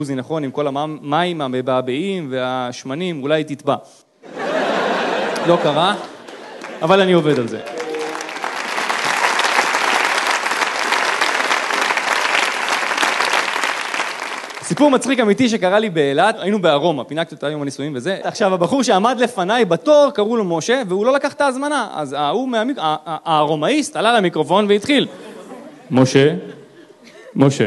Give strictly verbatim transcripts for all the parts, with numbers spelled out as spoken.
זה נכון, עם כל המים המבעבעים והשמנים, אולי תטבע. לא קרה, אבל אני עובד על זה. סיפור מצחיק אמיתי שקרה לי באילת, היינו בארומה, פינקתי אותה יום הנישואים וזה. עכשיו, הבחור שעמד לפניי בתור, קראו לו משה, והוא לא לקח את ההזמנה. אז ההוא מהמיק... הארומאיסט עלה למיקרופון והתחיל. משה, משה,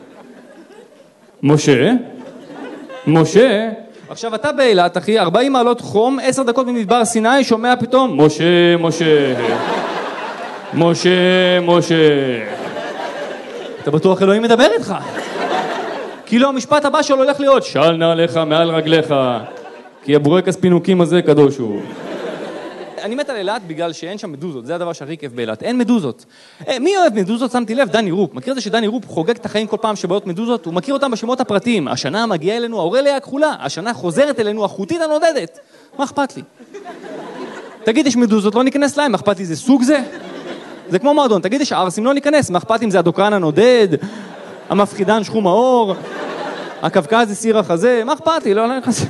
משה, משה. עכשיו, אתה באילת, אחי, ארבעים מעלות חום, עשר דקות ממדבר סיני, שומע פתאום, משה, משה, משה, משה. אתה בטוח אלוהים מדבר איתך. כאילו המשפט הבא שלו הולך להיות, של נעליך מעל רגליך, כי הבורקס פינוקים הזה קדוש הוא. אני מת על אילת בגלל שאין שם מדוזות, זה הדבר שהכי כיף באילת, אין מדוזות. מי אוהב מדוזות? שמתי לב, דני רופ. מכיר את זה שדני רופ חוגג את החיים כל פעם שבאות מדוזות? הוא מכיר אותם בשמות הפרטיים. השנה מגיעה אלינו האורליה הכחולה, השנה חוזרת אלינו החוטית הנודדת. מה אכפת לי? תגיד, יש מדוזות, לא ניכנס להם, מה אכפת לי, זה סוג זה? זה כמו מועדון, תגיד, יש ערסים, לא ניכנס, מה אכפת לי אם זה הדוקרן הנודד, המפחידן שחום האור, הקווקז זה סיר החזה, מה אכפת לי? לא, לא נכנס.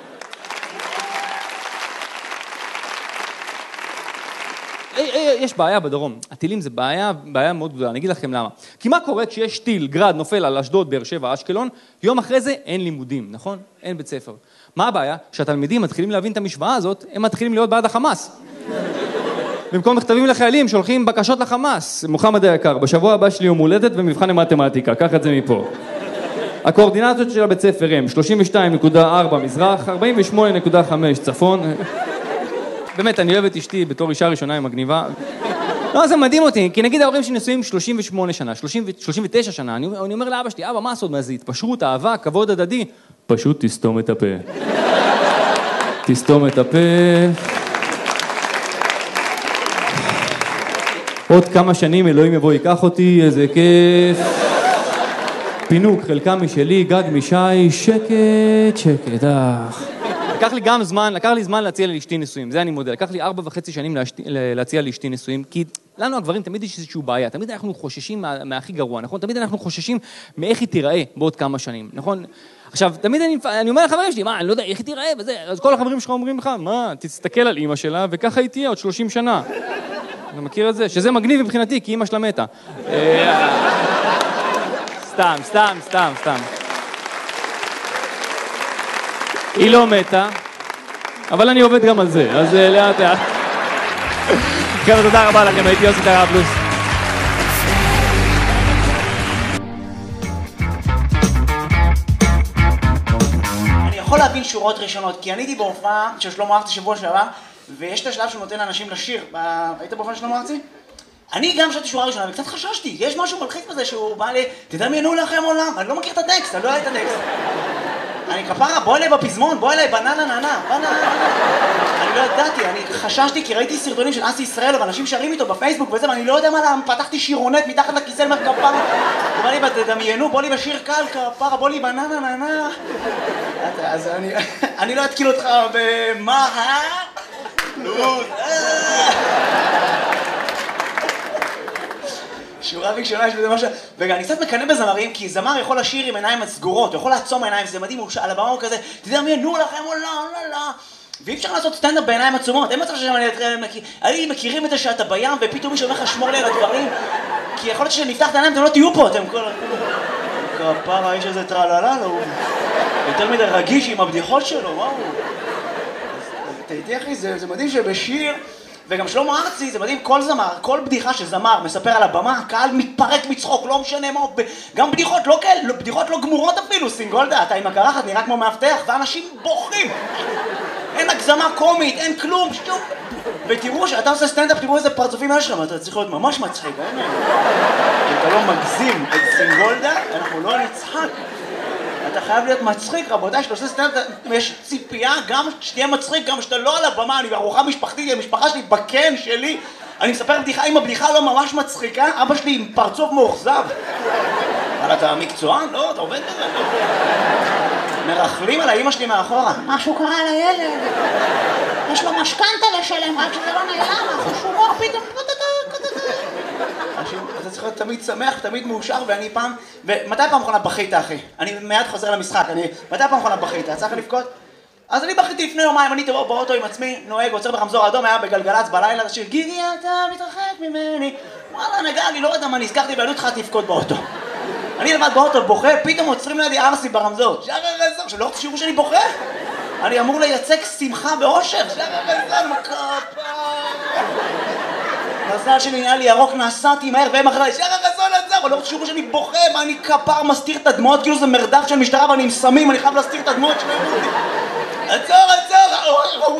יש בעיה בדרום, הטילים זה בעיה, בעיה מאוד גדולה, אני אגיד לכם למה. כי מה קורה כשיש טיל, גרד, נופל על אשדוד, באר שבע, אשקלון, יום אחרי זה אין לימודים, נכון? אין בית ספר. מה הבעיה? שהתלמידים מתחילים להבין את המשוואה הזאת, הם מתחילים להיות בעד החמאס. במקום מכתבים לחיילים, שולחים בקשות לחמאס. מוחמד היקר, בשבוע הבא שלי יום הולדת ומבחן למתמטיקה, קח את זה מפה. הקואורדינטות של הבית ספר הם שלושים ושתיים נקודה ארבע מזרח, ארבעים ושמונה נקודה חמש צפון. באמת, אני אוהב את אשתי בתור אישה ראשונה עם מגניבה. לא, זה מדהים אותי, כי נגיד ההורים שנשואים שלושים ושמונה שנה, שלושים ותשע שנה, אני, אני אומר לאבא שלי, אבא, מה הסוד? מה זה? התפשרות, אהבה, כבוד הדדי. פשוט תסתום את הפה. תסתום את הפה. עוד כמה שנים אלוהים יבוא ייקח אותי, איזה כיף. פינוק, חלקה משלי, גג משי, שקט, שקט, אך. לקח לי גם זמן, לקח לי זמן להציע לאשתי נישואים, זה אני מודה. לקח לי ארבע וחצי שנים להציע לאשתי נישואים, כי לנו הגברים תמיד יש איזושהי בעיה, תמיד אנחנו חוששים מה, מהכי גרוע, נכון? תמיד אנחנו חוששים מאיך היא תיראה בעוד כמה שנים, נכון? עכשיו, תמיד אני, אני אומר לחברים שלי, מה, אני לא יודע, איך היא תיראה וזה, אז כל החברים שלך אומרים לך, מה, תסתכל על אמא שלה וככה היא תהיה עוד שלושים שנה. אתה מכיר את זה? שזה מגניב מבחינתי, כי אמא שלה מתה. סתם, סתם, סתם, סתם. היא לא מתה, אבל אני עובד גם על זה, אז לאט לאט. חבר'ה, תודה רבה לכם, הייתי יוסי טראבלוס. אני יכול להבין שורות ראשונות, כי אני הייתי בהופעה של שלמה ארצי שבוע שעבר, ויש את השלב שהוא נותן לאנשים לשיר. היית בהופעה של שלמה ארצי? אני גם שרתי שורה ראשונה, וקצת חששתי, יש משהו מלחיץ בזה שהוא בא לי, תדמיינו לכם עולם, אני לא מכיר את הטקסט, אני לא יודע את הטקסט. אני כפרה, בוא אליי בפזמון, בוא אליי בננה ננה, בננה. אני לא ידעתי, אני חששתי כי ראיתי סרטונים של אסי ישראל ואנשים שרים איתו בפייסבוק וזה, ואני לא יודע מה למה, פתחתי שירונט מתחת לכיסא למר כפרה. הוא בא לי, תדמיינו, בוא לי בשיר קל כפרה, בוא לי בננה ננה. אז אני לא אתקיל אותך במה, אה? לוז, שורה ראשונה יש בזה משהו, ואני קצת מקנא בזמרים, כי זמר יכול לשיר עם עיניים סגורות, הוא יכול לעצום עיניים, זה מדהים, על הבמה הוא כזה, תדמיינו לכם עולם, לא, לא, ואי אפשר לעשות סטנדאפ בעיניים עצומות, אין מצב שאני מכירים את זה שאתה בים, ופתאום מישהו אומר לך שמור לי על הדברים, כי יכול להיות שנפתח את העיניים, אתם לא תהיו פה, אתם כל... כפרה, יש איזה טרללה, הוא יותר מדי רגיש עם הבדיחות שלו, מה הוא? תהייתי אחי, זה מדהים שבשיר... וגם שלמה ארצי, זה מדהים, כל זמר, כל בדיחה שזמר מספר על הבמה, הקהל מתפרק מצחוק, לא משנה מה, גם בדיחות לא כאלה, בדיחות לא גמורות אפילו, סינגולדה, אתה עם הקרחת נראה כמו מאבטח, ואנשים בוכים. אין הגזמה קומית, אין כלום, שום. ותראו שאתה עושה סטנדאפ, תראו איזה פרצופים יש לך, אתה צריך להיות ממש מצחיק, אין? אם אתה לא מגזים את סינגולדה, אנחנו לא נצחק. אתה חייב להיות מצחיק, רבותיי, שאתה עושה סטנדאפ, יש ציפייה גם שתהיה מצחיק, גם שאתה לא על הבמה, אני בארוחה משפחתית, המשפחה שלי בקן שלי, אני מספר בדיחה, אם הבדיחה לא ממש מצחיקה, אבא שלי עם פרצוף מאוכזב. אבל אתה מקצוען? לא, אתה עובד בזה. מרחלים על האמא שלי מאחורה. משהו קרה לילד. יש לו משכנתה לשלם, רק שזה לא נעלם, החושומור פתאום... אנשים, אתה צריך להיות תמיד שמח, תמיד מאושר, ואני פעם, ומתי פעם אחרונה בכית, אחי? אני מיד חוזר למשחק, אני, מתי פעם אחרונה בכית? צריך לבכות? אז אני בכיתי לפני יומיים, אני באוטו עם עצמי, נוהג, עוצר ברמזור אדום, היה בגלגלצ בלילה, השיר, גיגי אתה מתרחק ממני, וואלה נגע לי, לא יודע מה, נזכרתי ואני התחלתי לבכות באוטו. אני לבד באוטו בוכה, פתאום עוצרים לידי ארסי ברמזור, שחר רזון, שלא רוצה שיראו שאני בוכה? אני אמור לייצג שמחה ואושר, שחר רזון, מכפה. מזל שלי נהיה לי ירוק, נסעתי מהר והם אחריי, שחר רזון עצר, לא רוצה שיראו שאני בוכה, מה אני כפר מסתיר את הדמעות, כאילו זה מרדף של משטרה ואני עם סמים, אני חייב להסתיר את הדמעות שלהם. עצור, עצור!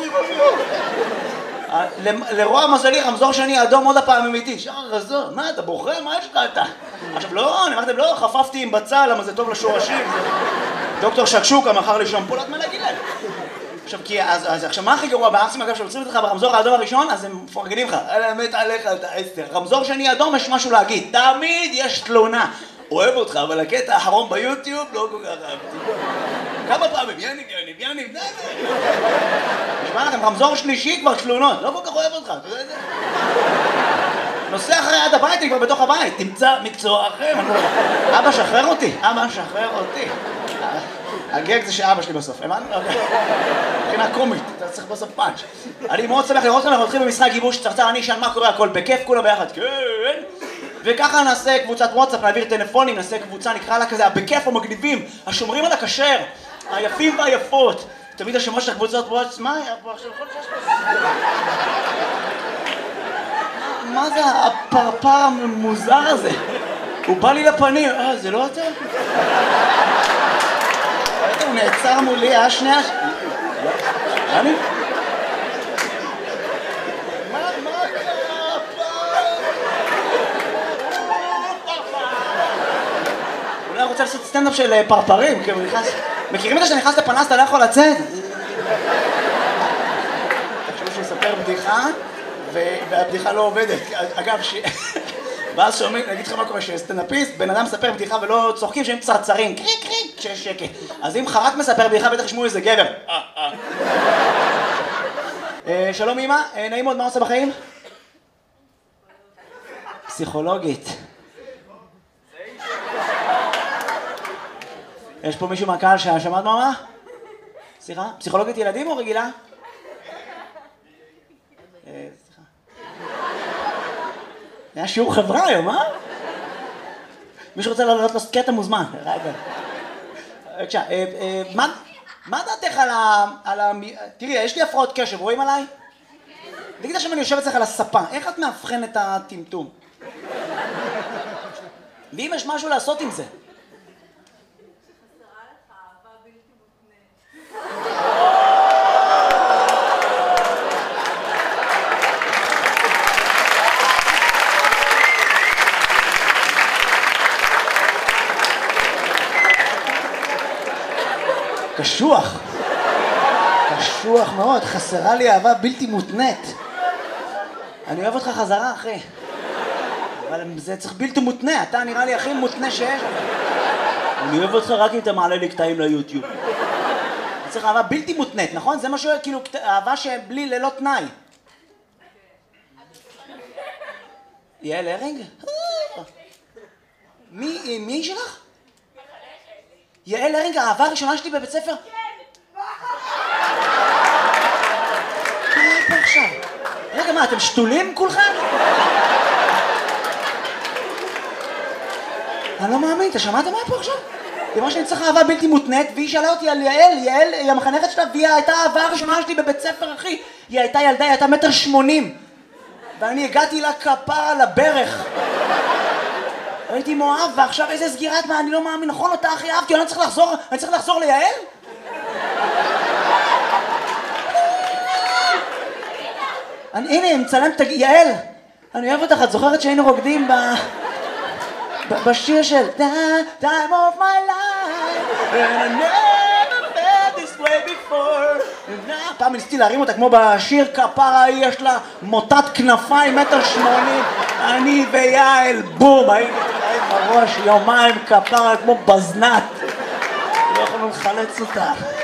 לרוע מזלי, רמזור שני אדום עוד הפעם אמיתי. שחר רזון, מה אתה בוכה? מה יש לך אתה? עכשיו לא, אני אמרתם לא, חפפתי עם בצל, למה זה טוב לשורשים. דוקטור שקשוקה מכר לי שמפולת מה להגיד להם. עכשיו, כי אז עכשיו מה הכי גרוע בארסים, אגב, שעוצרים אותך ברמזור האדום הראשון, אז הם מפרגנים לך. על האמת עליך, אתה עשר. רמזור שני אדום יש משהו להגיד. תמיד יש תלונה. אוהב אותך, אבל הקטע האחרון ביוטיוב לא כל כך אהבתי. כמה פעמים, יניב, יניב, יניב, די, די. נשמע לכם, רמזור שלישי כבר תלונות, לא כל כך אוהב אותך, אתה יודע את זה? נוסע אחרי עד הבית, אני כבר בתוך הבית, תמצא מקצוע אחר. אבא, שחרר אותי, אבא, שחרר אותי. הגג זה שאבא שלי בסוף, הבנת? מבחינה קומית, אתה צריך בסוף פאנץ'. אני מאוד שמח לראות אתכם, אנחנו הולכים במשחק גיבוש צרצר, אני אשאל מה קורה, הכל בכיף, כולם ביחד, כן. וככה נעשה קבוצת וואטסאפ, נעביר טלפונים, נעשה קבוצה, נקרא לה כזה, בכיף המגניבים, השומרים על הכשר, היפים והיפות. תמיד השמות של הקבוצות וואטסאפ, מה היה פה עכשיו? מה זה הפרפר המוזר הזה? הוא בא לי לפנים, אה, זה לא אתה? הוא נעצר מולי, היה שנייה... אני? אולי רוצה לעשות סטנדאפ של פרפרים, מכירים את זה שנכנס לפנס, אתה לא יכול לצאת? תחשבו שהוא יספר בדיחה, והבדיחה לא עובדת. אגב, ואז שומעים, אני אגיד לך מה קורה, שסטנדאפיסט, בן אדם מספר בדיחה ולא צוחקים שהם צרצרים, קריק קריק, כשיש שקט. אז אם חרק מספר בדיחה, בטח ישמעו איזה גבר. שלום אמא, נעים מאוד, מה עושה בחיים? פסיכולוגית. יש פה מישהו מהקהל ששמעת מה? סליחה? פסיכולוגית ילדים או רגילה? סליחה. היה שיעור חברה היום, אה? מישהו רוצה לעלות לסקטה מוזמן. רגע. בבקשה, מה דעתך על ה... תראי, יש לי הפרעות קשב, רואים עליי? תגיד עכשיו אני יושב אצלך על הספה, איך את מאבחן את הטמטום? ואם יש משהו לעשות עם זה? קשוח, קשוח מאוד, חסרה לי אהבה בלתי מותנית. אני אוהב אותך חזרה, אחי. אבל זה צריך בלתי מותנה, אתה נראה לי הכי מותנה שיש. אני אוהב אותך רק אם אתה מעלה לי קטעים ליוטיוב. אני צריך אהבה בלתי מותנית, נכון? זה משהו, כאילו, אהבה שבלי ללא תנאי. יעל הרינג? מי, מי שלך? יעל הרינג, האהבה הראשונה שלי בבית ספר? כן! מה היה פה עכשיו? רגע, מה, אתם שתולים כולכם? אני לא מאמין, אתה שמעת מה היה פה עכשיו? היא אמרה שאני צריך אהבה בלתי מותנית, והיא שאלה אותי על יעל, יעל היא המחנכת שלה, והיא הייתה האהבה הראשונה שלי בבית ספר, אחי. היא הייתה ילדה, היא הייתה מטר שמונים. ואני הגעתי לה כפה על הברך. הייתי מואב, ועכשיו איזה סגירת מה, אני לא מאמין, נכון אותה הכי אהבתי, אני צריך לחזור, אני צריך לחזור ליעל? הנה, היא מצלמת, יעל, אני אוהב אותך, את זוכרת שהיינו רוקדים בשיר של Time of my life, and I never felt this way before. פעם ניסיתי להרים אותה כמו בשיר כפרה, יש לה מוטת כנפיים, מטר שמונים, אני ויעל, בום, הייתי בראש יומיים כפרה כמו בזנת, לא יכולנו לחלץ אותה.